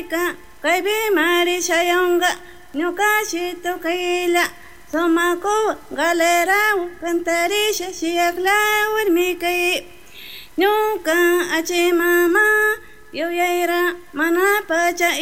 Kaibi mari shayonga ñukashito kayla somako galera cantarisha shiakla warmikay ñuka achi mama yuyaira mana pacha